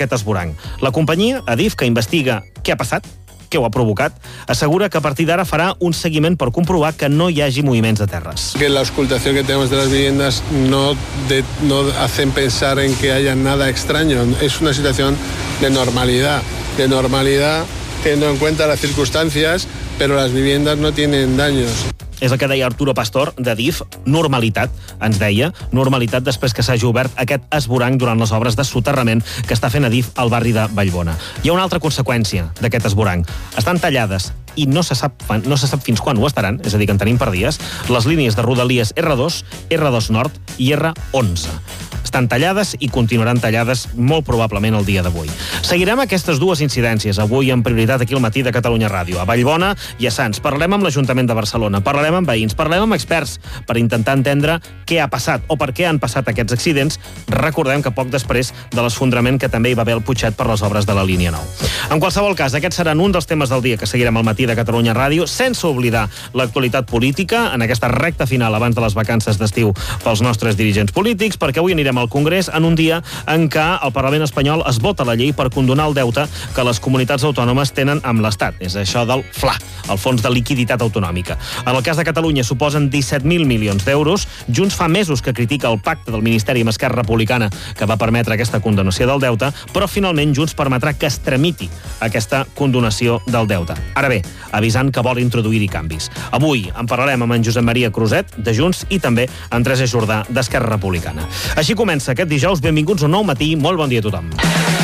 d'aquest esvoranc. La companyia, Adif, que investiga què ha passat, què ho ha provocat, assegura que a partir d'ara farà un seguiment per comprovar que no hi hagi moviments de terres. Que la auscultación que tenemos de las viviendas no hacen pensar en que haya nada extraño. Es una situación de normalidad teniendo en cuenta las circunstancias, pero las viviendas no tienen daños. És el que deia Arturo Pastor, d'Adif, normalitat, ens deia, normalitat després que s'hagi obert aquest esvoranc durant les obres de soterrament que està fent Adif al barri de Vallbona. Hi ha una altra conseqüència d'aquest esvoranc. Estan tallades i no se sap fins quan ho estaran, és a dir, que en tenim per dies, les línies de Rodalies R2, R2 Nord i R11. Estan tallades i continuaran tallades molt probablement el dia d'avui. Seguirem aquestes dues incidències avui en prioritat aquí al Matí de Catalunya Ràdio. A Vallbona i a Sants. Parlarem amb l'Ajuntament de Barcelona, parlarem amb veïns, parlarem amb experts per intentar entendre què ha passat o per què han passat aquests accidents. Recordem que poc després de l'esfondrament que també hi va haver al Putxet per les obres de la línia 9. En qualsevol cas, aquests seran un dels temes del dia que seguirem al Matí de Catalunya Ràdio, sense oblidar l'actualitat política en aquesta recta final abans de les vacances d'estiu pels nostres dirigents polítics, perquè avui anirem al Congrés en un dia en què el Parlament espanyol es vota la llei per condonar el deute que les comunitats autònomes tenen amb l'Estat. És això del FLA, el Fons de Liquiditat Autonòmica. En el cas de Catalunya suposen 17.000 milions d'euros. Junts fa mesos que critica el pacte del Ministeri amb Esquerra Republicana que va permetre aquesta condonació del deute, però finalment Junts permetrà que es tramiti aquesta condonació del deute. Ara bé, avisant que vol introduir-hi canvis. Avui en parlarem amb en Josep Maria Cruzet, de Junts, i també en Teresa Jordà, d'Esquerra Republicana. Així comença aquest dijous. Benvinguts a un nou matí. Molt bon dia a tothom.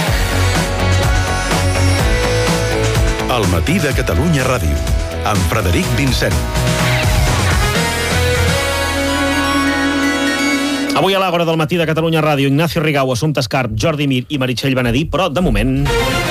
El Matí de Catalunya Ràdio, amb Frederic Vincent. Avui a l'Àgora del Matí de Catalunya Ràdio, Ignacio Rigau, Assumpta Escarp, Jordi Mir i Meritxell Benedí, però de moment...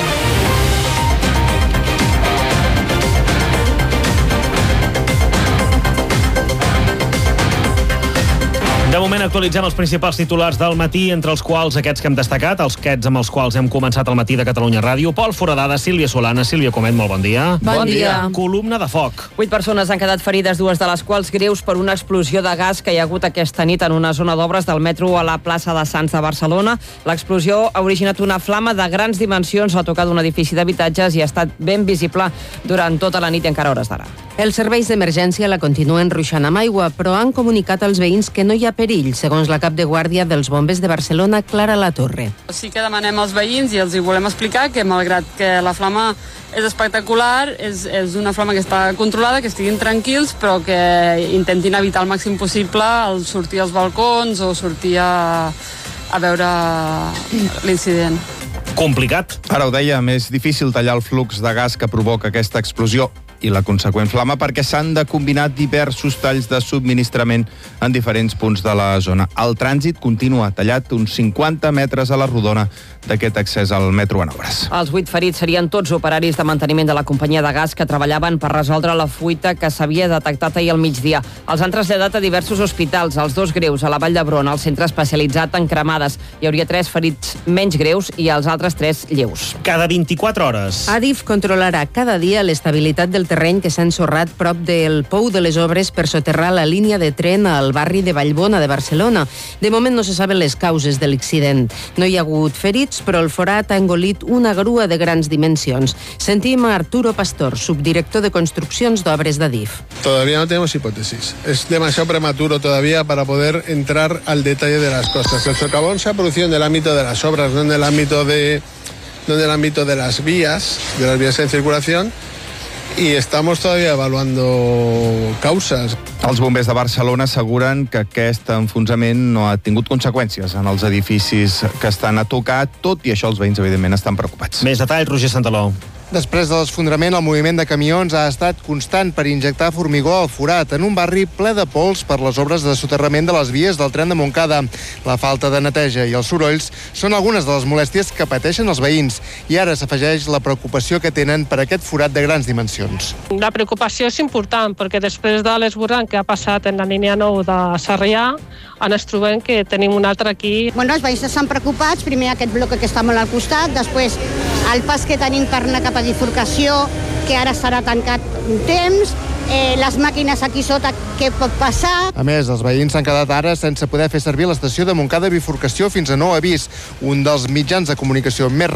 De moment actualitzem els principals titulars del matí, entre els quals aquests que hem destacat, aquests amb els quals hem començat el Matí de Catalunya Ràdio. Pol Foradada, Sílvia Solana, Sílvia Comet, molt bon dia. Bon dia. Columna de foc. 8 persones han quedat ferides, 2 de les quals greus per una explosió de gas que hi ha hagut aquesta nit en una zona d'obres del metro a la plaça de Sants de Barcelona. L'explosió ha originat una flama de grans dimensions a tocar d'un edifici d'habitatges i ha estat ben visible durant tota la nit i encara hores d'ara. Els serveis d'emergència la continuen ruixant amb aigua, però han comunicat als veïns que no hi ha perill, segons la cap de guàrdia dels bombers de Barcelona, Clara Latorre. Sí que demanem als veïns i els hi volem explicar que, malgrat que la flama és espectacular, és una flama que està controlada, que estiguin tranquils, però que intentin evitar al màxim possible el sortir als balcons o sortir a veure l'incident. Complicat. Ara ho deia, és difícil tallar el flux de gas que provoca aquesta explosió i la conseqüent flama perquè s'han de combinar diversos talls de subministrament en diferents punts de la zona. El trànsit continua tallat uns 50 metres a la rodona d'aquest accés al metro en obres. Els 8 ferits serien tots operaris de manteniment de la companyia de gas que treballaven per resoldre la fuita que s'havia detectat ahir al migdia. Els han traslladat a diversos hospitals, els 2 greus a la Vall d'Hebron, al centre especialitzat en cremades. Hi hauria 3 ferits menys greus i els altres 3 lleus. Cada 24 hores. Adif controlarà cada dia l'estabilitat del terreny que s'ha ensorrat prop del pou de les obres per soterrar la línia de tren al barri de Vallbona de Barcelona. De moment no se saben les causes de l'accident. No hi ha hagut ferits, però el forat ha engolit una grua de grans dimensions. Sentim a Arturo Pastor, subdirector de construccions d'obres d'Adif. Todavía no tenemos hipótesis. Es demasiado prematuro todavía para poder entrar al detalle de las cosas. El socavón se ha producido en el ámbito de las obras, no en el ámbito de las vías en circulación, y estamos todavía evaluando causas. Els bombers de Barcelona asseguren que aquest enfonsament no ha tingut conseqüències en els edificis que estan a tocar, tot i això els veïns, evidentment, estan preocupats. Més detalls, Roger Santaló. Després de l'esfondrament, el moviment de camions ha estat constant per injectar formigó al forat en un barri ple de pols per les obres de soterrament de les vies del tren de Montcada. La falta de neteja i els sorolls són algunes de les molèsties que pateixen els veïns i ara s'afegeix la preocupació que tenen per aquest forat de grans dimensions. La preocupació és important perquè després de l'esborrany que ha passat en la línia 9 de Sarrià, ens trobem que tenim un altre aquí. Bueno, els veïns estan preocupats, primer aquest bloc que està molt al costat, després el pas que tenim per anar cap a bifurcació, que ara estarà tancat un temps, les màquines aquí sota, què pot passar. A més, els veïns s'han quedat ara sense poder fer servir l'estació de Montcada Bifurcació fins a nou avís, un dels mitjans de comunicació més